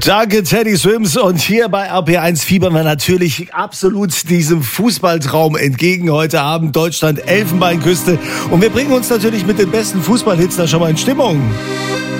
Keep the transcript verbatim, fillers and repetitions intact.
Danke, Teddy Swims. Und hier bei R P eins fiebern wir natürlich absolut diesem Fußballtraum entgegen. Heute Abend Deutschland Elfenbeinküste. Und wir bringen uns natürlich mit den besten Fußballhits da schon mal in Stimmung.